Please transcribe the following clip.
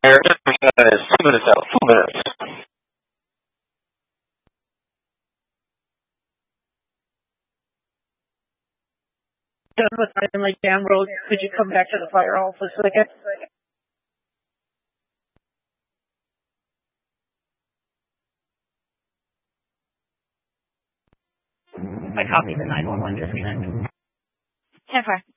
Is 2 minutes out. 2 minutes. Done with Iron Lake Dam Road. Could you come back to the fire hall for a second? I copy the 911 disconnect. 10-4.